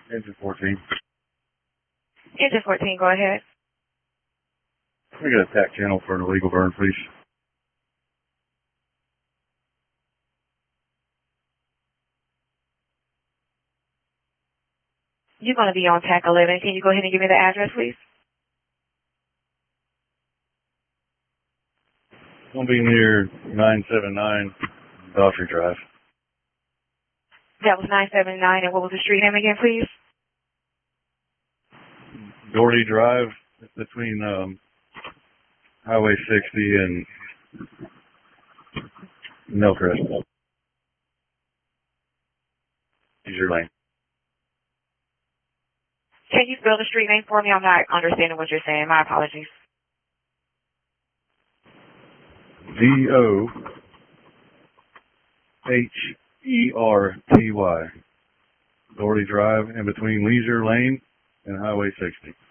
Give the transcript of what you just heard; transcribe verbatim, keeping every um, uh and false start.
Engine fourteen. Engine fourteen, go ahead. We got a tack channel for an illegal burn, please. You're going to be on tack eleven. Can you go ahead and give me the address, please? It's going to be near nine seven nine Daughtry Drive. That was nine seven nine, and what was the street name again, please? Daughtry Drive. It's between um, Highway sixty and Millcrest. Leisure Lane. Can you spell the street name for me? I'm not understanding what you're saying. My apologies. D O H E R T Y. Daughtry Drive, in between Leisure Lane and Highway sixty.